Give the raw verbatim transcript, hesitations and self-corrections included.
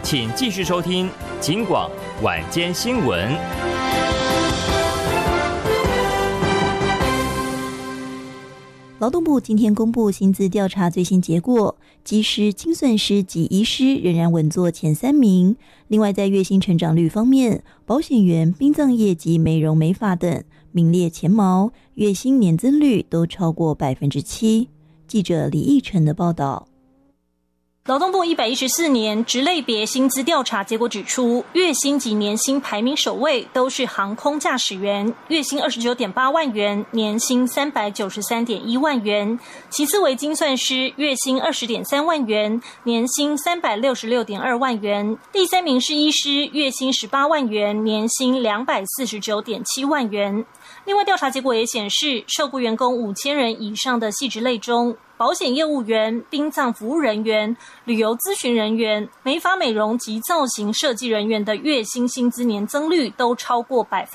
请继续收听警广晚间新闻。 劳动部今天公布薪资调查最新结果，技师、精算师及医师仍然稳坐前三名。另外，在月薪成长率方面，保险员、殡葬业及美容美发等名列前茅，月薪年增率都超过百分之七。记者李义成的报道。 劳动部一百一十四年职类别薪资调查结果指出，月薪及年薪排名首位都是航空驾驶员，月薪 二十九点八万元，年薪 三百九十三点一万元；其次为精算师，月薪 二十点三万元，年薪 三百六十六点二万元；第三名是医师，月薪十八万元，年薪 两百四十九点七万元。另外，调查结果也显示，受雇员工五千人以上的系职类中，保险业务员、殡葬服务人员、旅游咨询人员、美发美容及造型设计人员的月薪薪资年增率都超过百分